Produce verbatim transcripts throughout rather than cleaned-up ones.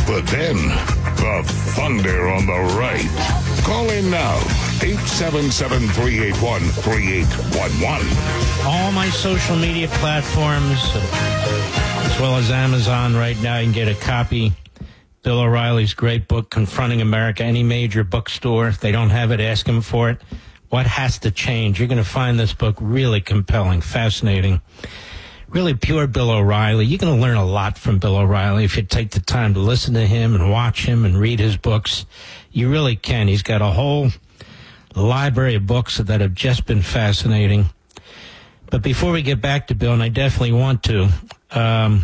But then, the thunder on the right. Call in now, eight seven seven, three eight one, three eight one one. All my social media platforms, as well as Amazon right now, you can get a copy. Bill O'Reilly's great book, Confronting America. Any major bookstore, if they don't have it, ask them for it. What has to change? You're going to find this book really compelling, fascinating. Really pure Bill O'Reilly. You're going to learn a lot from Bill O'Reilly if you take the time to listen to him and watch him and read his books. You really can. He's got a whole library of books that have just been fascinating. But before we get back to Bill, and I definitely want to, um,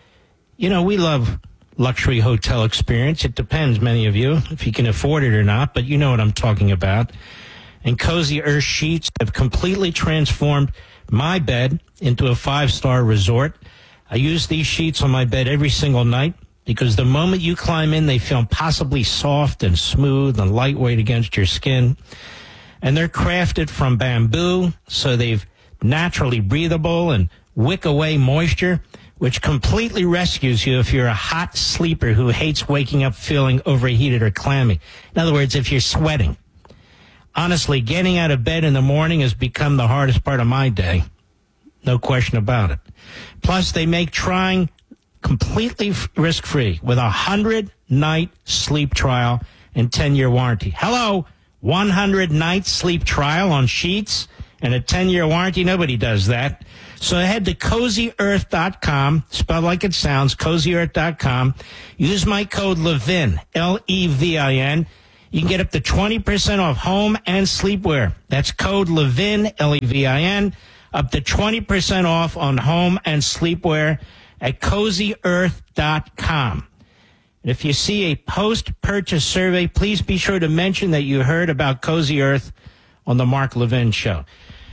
you know, we love luxury hotel experience. It depends, many of you, if you can afford it or not, but you know what I'm talking about. And Cozy Earth Sheets have completely transformed my bed into a five-star resort. I use these sheets on my bed every single night because the moment you climb in, they feel impossibly soft and smooth and lightweight against your skin. And they're crafted from bamboo, so they've naturally breathable and wick away moisture, which completely rescues you if you're a hot sleeper who hates waking up feeling overheated or clammy. In other words, if you're sweating. Honestly, getting out of bed in the morning has become the hardest part of my day. No question about it. Plus, they make trying completely risk-free with a hundred-night sleep trial and ten-year warranty. Hello, one hundred night sleep trial on sheets and a ten-year warranty? Nobody does that. So head to cozy earth dot com, spelled like it sounds, cozy earth dot com. Use my code LEVIN, L E V I N. You can get up to twenty percent off home and sleepwear. That's code LEVIN, L E V I N, up to twenty percent off on home and sleepwear at cozy earth dot com. And if you see a post-purchase survey, please be sure to mention that you heard about Cozy Earth on the Mark Levin Show.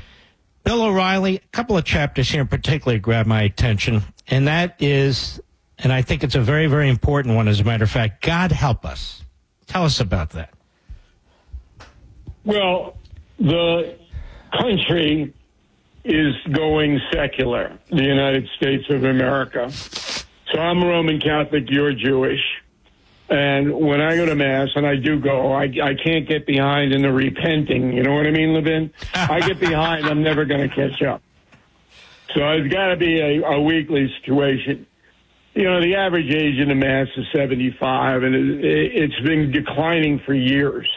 Bill O'Reilly, a couple of chapters here in particular grabbed my attention, and that is, and I think it's a very, very important one, as a matter of fact, God help us. Tell us about that. Well, the country is going secular, the United States of America. So I'm Roman Catholic, you're Jewish. And when I go to Mass, and I do go, I, I can't get behind in the repenting. You know what I mean, Levin? I get behind, I'm never going to catch up. So it's got to be a, a weekly situation. You know, the average age in the Mass is seventy-five, and it, it's been declining for years.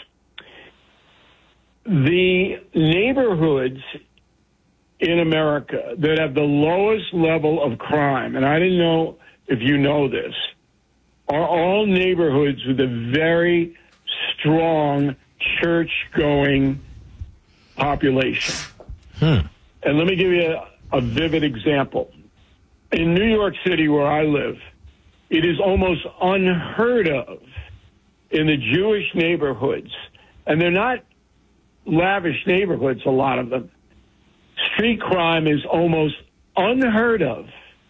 The neighborhoods in America that have the lowest level of crime, and I didn't know if you know this, are all neighborhoods with a very strong church-going population. Hmm. And let me give you a, a vivid example. In New York City, where I live, it is almost unheard of in the Jewish neighborhoods, and they're not lavish neighborhoods, a lot of them. Street crime is almost unheard of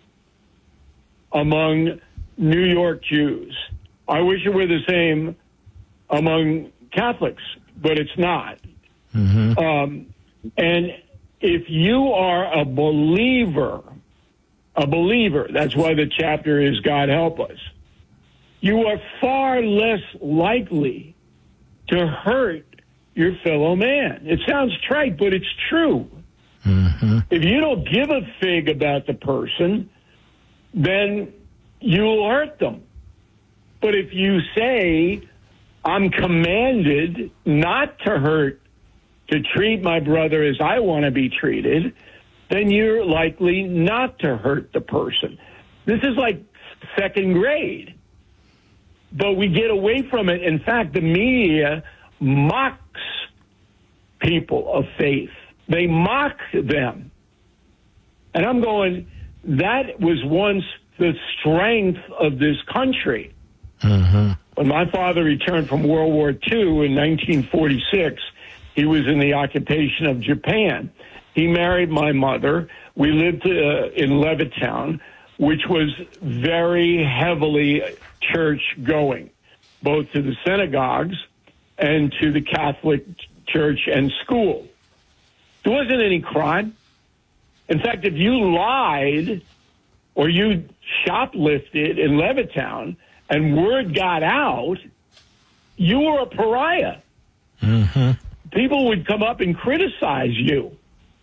among New York Jews. I wish it were the same among Catholics, but it's not. Mm-hmm. Um, and if you are a believer, a believer, that's why the chapter is God Help Us, you are far less likely to hurt your fellow man. It sounds trite, but it's true. Mm-hmm. If you don't give a fig about the person, then you'll hurt them. But if you say, I'm commanded not to hurt, to treat my brother as I want to be treated, then you're likely not to hurt the person. This is like second grade. But we get away from it. In fact, the media mocks people of faith. They mock them. And I'm going, that was once the strength of this country. Mm-hmm. When my father returned from World War Two in nineteen forty-six, he was in the occupation of Japan. He married my mother. We lived uh, in Levittown, which was very heavily church-going, both to the synagogues and to the Catholic church and school. There wasn't any crime. In fact, if you lied or you shoplifted in Levittown and word got out, you were a pariah. Mm-hmm. People would come up and criticize you.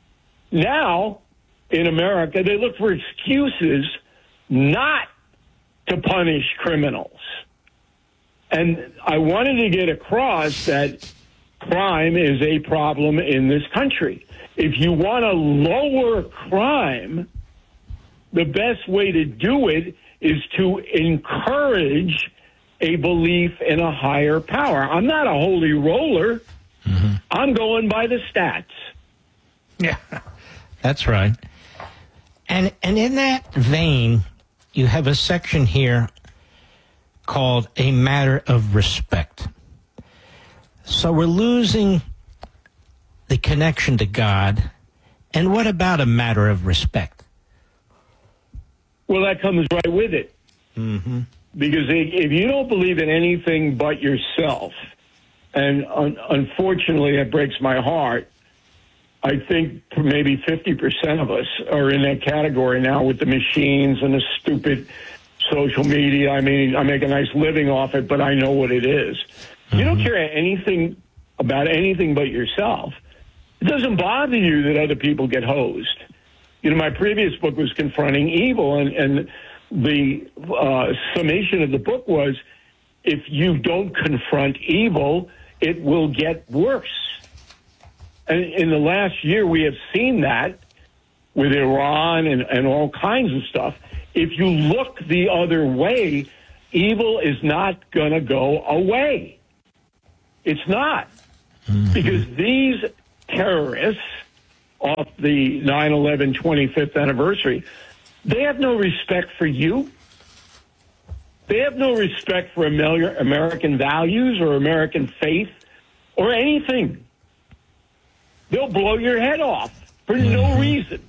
Now, in America, they look for excuses not to punish criminals. And I wanted to get across that crime is a problem in this country. If you want to lower crime, the best way to do it is to encourage a belief in a higher power. I'm not a holy roller. Mm-hmm. I'm going by the stats. Yeah, that's right. And and in that vein, you have a section here called A Matter of Respect. So we're losing the connection to God. And what about a matter of respect? Well, that comes right with it. Mm-hmm. Because if you don't believe in anything but yourself, and un- unfortunately it breaks my heart, I think maybe fifty percent of us are in that category now with the machines and the stupid social media. I mean, I make a nice living off it, but I know what it is. Mm-hmm. You don't care anything about anything but yourself. It doesn't bother you that other people get hosed. You know, my previous book was Confronting Evil, and, and the uh, summation of the book was, if you don't confront evil, it will get worse. And in the last year, we have seen that with Iran and, and all kinds of stuff. If you look the other way, evil is not going to go away. It's not. Mm-hmm. Because these terrorists off the nine eleven twenty-fifth anniversary, they have no respect for you. They have no respect for American values or American faith or anything. They'll blow your head off for no reason.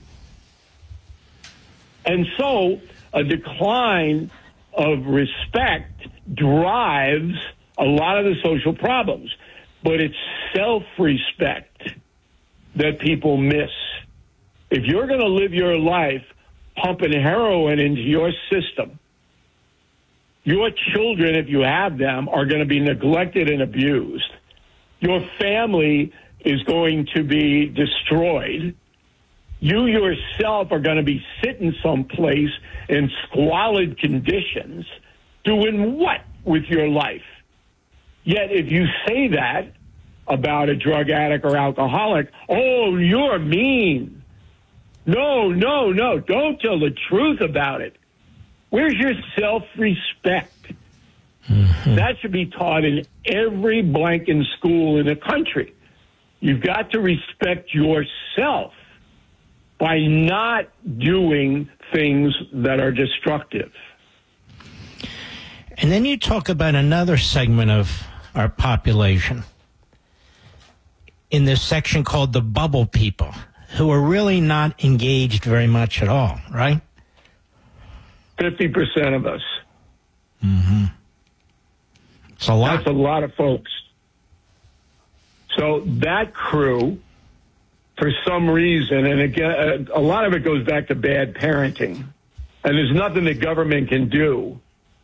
And so a decline of respect drives a lot of the social problems. But it's self-respect that people miss. If you're going to live your life pumping heroin into your system, your children, if you have them, are going to be neglected and abused. Your family is going to be destroyed. You yourself are going to be sitting someplace in squalid conditions doing what with your life? Yet if you say that about a drug addict or alcoholic, oh, you're mean. No, no, no, don't tell the truth about it. Where's your self-respect? Mm-hmm. That should be taught in every blanking school in the country. You've got to respect yourself by not doing things that are destructive. And then you talk about another segment of our population in this section called the bubble people, who are really not engaged very much at all, right? fifty percent of us. Mm-hmm. It's a lot. That's a lot of folks. So that crew, for some reason, and again, a lot of it goes back to bad parenting, and there's nothing the government can do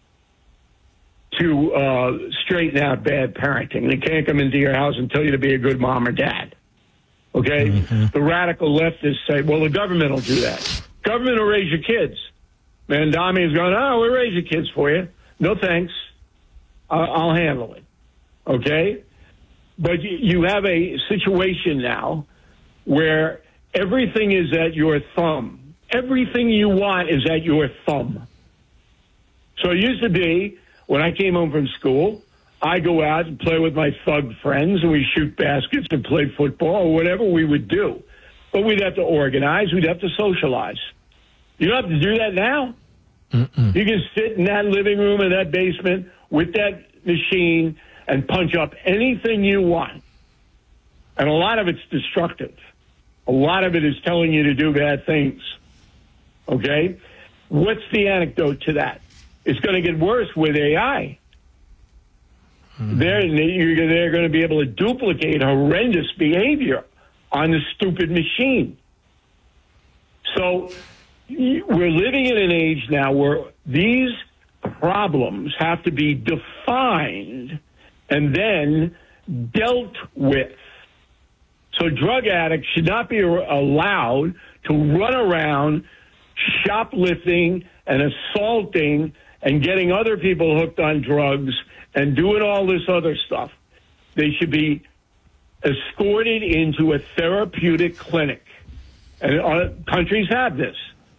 to uh, straighten out bad parenting. They can't come into your house and tell you to be a good mom or dad. Okay? Mm-hmm. The radical leftists say, well, the government will do that. Government will raise your kids. Mandami's going, oh, we'll raise your kids for you. No thanks. I'll, I'll handle it. Okay? But you, you have a situation now where everything is at your thumb. Everything you want is at your thumb. So it used to be, when I came home from school, I go out and play with my thug friends, and we shoot baskets and play football or whatever we would do. But we'd have to organize. We'd have to socialize. You don't have to do that now. Mm-mm. You can sit in that living room or that basement with that machine and punch up anything you want. And a lot of it's destructive. A lot of it is telling you to do bad things. Okay? What's the antidote to that? It's going to get worse with A I. Mm-hmm. They're, they're going to be able to duplicate horrendous behavior on the stupid machine. So we're living in an age now where these problems have to be defined and then dealt with. So drug addicts should not be allowed to run around shoplifting and assaulting and getting other people hooked on drugs and doing all this other stuff. They should be escorted into a therapeutic clinic. And uh, countries have this,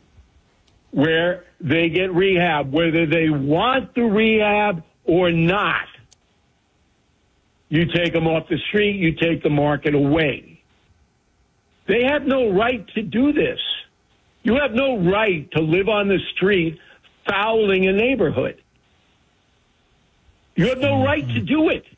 where they get rehab, whether they want the rehab or not. You take them off the street, you take the market away. They have no right to do this. You have no right to live on the street fouling a neighborhood. You have no right to do it.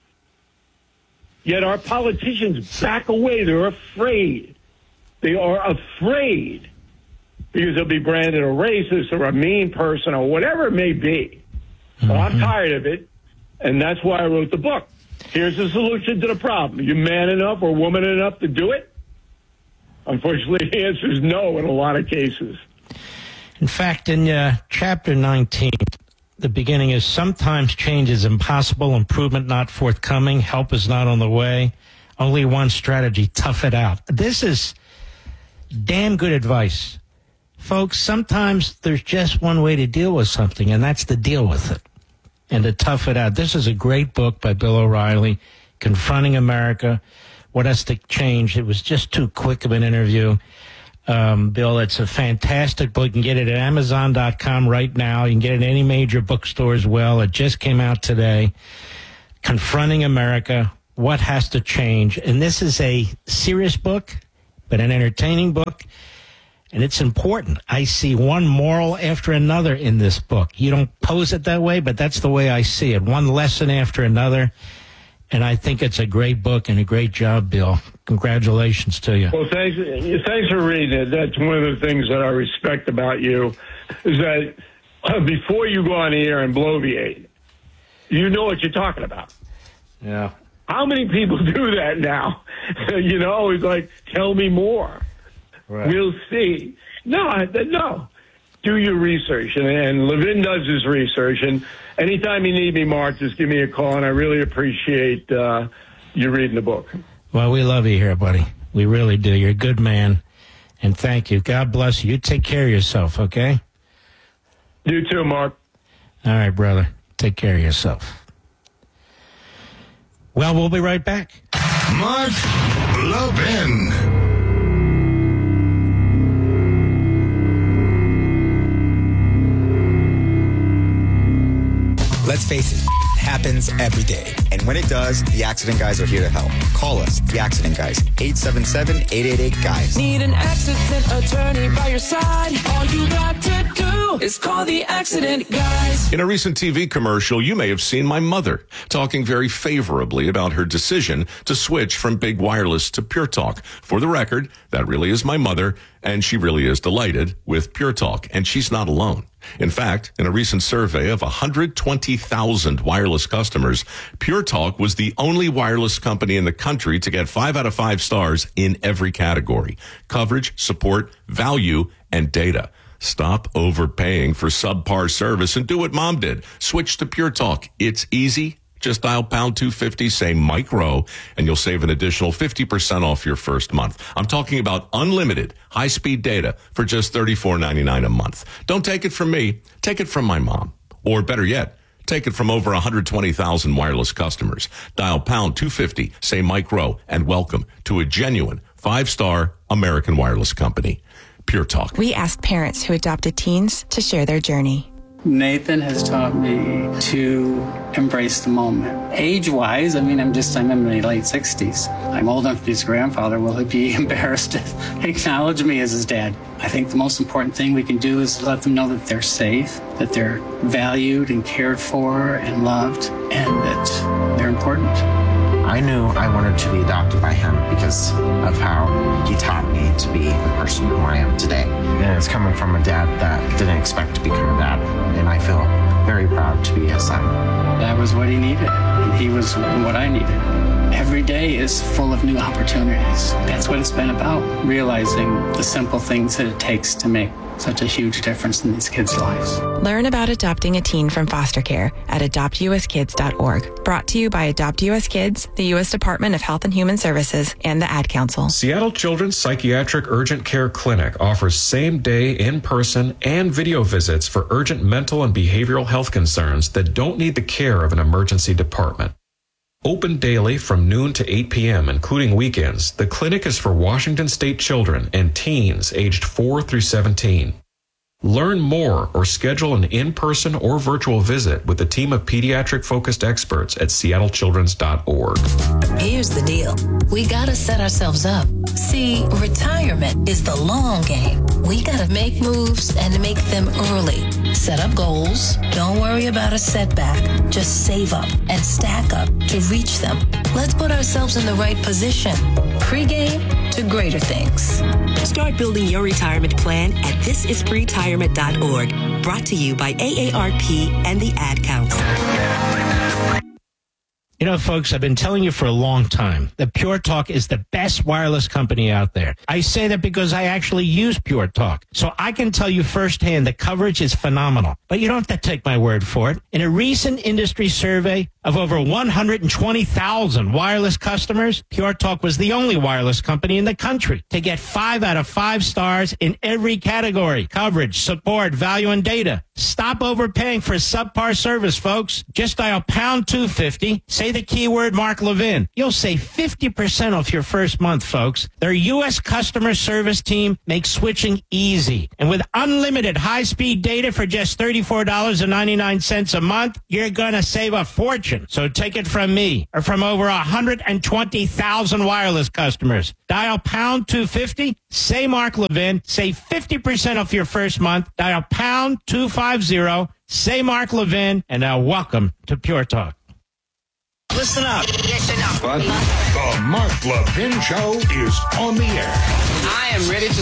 Yet our politicians back away. They're afraid. They are afraid because they'll be branded a racist or a mean person or whatever it may be. Mm-hmm. Well, I'm tired of it, and that's why I wrote the book. Here's the solution to the problem. Are you man enough or woman enough to do it? Unfortunately, the answer is no in a lot of cases. In fact, in uh, chapter nineteen, the beginning is, sometimes change is impossible, improvement not forthcoming, help is not on the way, only one strategy, tough it out. This is damn good advice. Folks, sometimes there's just one way to deal with something, and that's to deal with it and to tough it out. This is a great book by Bill O'Reilly, Confronting America, What Has to Change. It was just too quick of an interview. Um, Bill, it's a fantastic book. You can get it at amazon dot com right now. You can get it at any major bookstore as well. It just came out today. Confronting America, What Has to Change. And this is a serious book, but an entertaining book. And it's important. I see one moral after another in this book. You don't pose it that way, but that's the way I see it. One lesson after another. And I think it's a great book and a great job, Bill. Congratulations to you. Well, thanks, thanks for reading it. That's one of the things that I respect about you, is that uh, before you go on the air and bloviate, you know what you're talking about. Yeah. How many people do that now? You know, it's like, tell me more. Right. We'll see. No, I, no. Do your research. And, and Levin does his research. And anytime you need me, Mark, just give me a call. And I really appreciate uh, you reading the book. Well, we love you here, buddy. We really do. You're a good man. And thank you. God bless you. You take care of yourself, okay? You too, Mark. All right, brother. Take care of yourself. Well, we'll be right back. Mark Levin. Let's face it, it happens every day. And when it does, the Accident Guys are here to help. Call us, the Accident Guys, eight seven seven, eight eight eight, GUYS. Need an accident attorney by your side? All you got to do is call the Accident Guys. In a recent T V commercial, you may have seen my mother talking very favorably about her decision to switch from Big Wireless to Pure Talk. For the record, that really is my mother, and she really is delighted with Pure Talk, and she's not alone. In fact, in a recent survey of one hundred twenty thousand wireless customers, Pure Talk was the only wireless company in the country to get five out of five stars in every category: coverage, support, value, and data. Stop overpaying for subpar service and do what Mom did. Switch to Pure Talk. It's easy. Just dial pound two fifty, say Mike Rowe, and you'll save an additional fifty percent off your first month. I'm talking about unlimited high-speed data for just thirty-four ninety-nine a month. Don't take it from me. Take it from my mom. Or better yet, take it from over one hundred twenty thousand wireless customers. Dial pound two fifty, say Mike Rowe, and welcome to a genuine five-star American wireless company. Pure Talk. We ask parents who adopted teens to share their journey. Nathan has taught me to embrace the moment. Age-wise, I mean, I'm just, I'm in my late sixties. I'm old enough to be his grandfather. Will he be embarrassed to acknowledge me as his dad? I think the most important thing we can do is let them know that they're safe, that they're valued and cared for and loved, and that they're important. I knew I wanted to be adopted by him because of how he taught me to be the person who I am today. And it's coming from a dad that didn't expect to become a dad. And I feel very proud to be his son. That was what he needed, and he was what I needed. every day is full of new opportunities. That's what it's been about, realizing the simple things that it takes to make such a huge difference in these kids' lives. Learn about adopting a teen from foster care at adopt u s kids dot org. Brought to you by Adopt U S Kids, the U S Department of Health and Human Services, and the Ad Council. Seattle Children's Psychiatric Urgent Care Clinic offers same-day, in-person, and video visits for urgent mental and behavioral health concerns that don't need the care of an emergency department. Open daily from noon to eight p.m., including weekends, the clinic is for Washington State children and teens aged four through seventeen. Learn more or schedule an in-person or virtual visit with a team of pediatric-focused experts at seattle children's dot org. Here's the deal. We gotta set ourselves up. See, retirement is the long game. We gotta make moves and make them early. Set up goals. Don't worry about a setback. Just save up and stack up to reach them. Let's put ourselves in the right position. Pre-game to greater things. Start building your retirement plan at this is retirement dot org. Brought to you by A A R P and the Ad Council. You know, folks, I've been telling you for a long time that Pure Talk is the best wireless company out there. I say that because I actually use Pure Talk. So I can tell you firsthand the coverage is phenomenal. But you don't have to take my word for it. In a recent industry survey of over one hundred twenty thousand wireless customers, Pure Talk was the only wireless company in the country to get five out of five stars in every category: coverage, support, value, and data. Stop overpaying for subpar service, folks. Just dial pound two fifty, say the keyword Mark Levin. You'll save fifty percent off your first month, folks. Their U S customer service team makes switching easy. And with unlimited high-speed data for just thirty-four dollars and ninety-nine cents a month, you're going to save a fortune. So take it from me or from over one hundred twenty thousand wireless customers. Dial pound two fifty, say Mark Levin, save fifty percent off your first month. Dial pound two fifty, say Mark Levin, and now welcome to Pure Talk. Listen up. Listen up. What? The Mark Levin Show is on the air. I am ready to